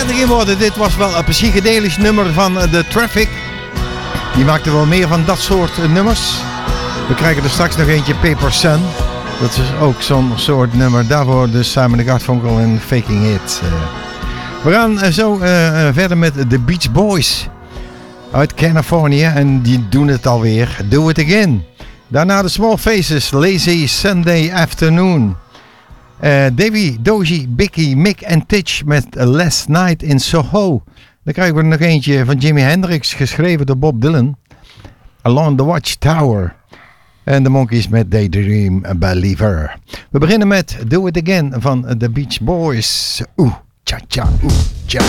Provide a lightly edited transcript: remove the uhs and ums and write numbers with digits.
uitzending in worden. Dit was wel een psychedelisch nummer van The Traffic. Die maakte wel meer van dat soort nummers. We krijgen er straks nog eentje, Paper Sun. Dat is ook zo'n soort nummer. Daarvoor dus Simon & Garfunkel en Faking It. We gaan zo verder met The Beach Boys uit Californië. En die doen het alweer. Do It Again. Daarna de Small Faces, Lazy Sunday Afternoon. Davy, Doji, Bicky, Mick en Titch met Last Night in Soho. Dan krijgen we er nog eentje van Jimi Hendrix, geschreven door Bob Dylan. Along the Watchtower. En de Monkees met Daydream Believer. We beginnen met Do It Again van The Beach Boys. Oeh, cha cha, oeh, cha.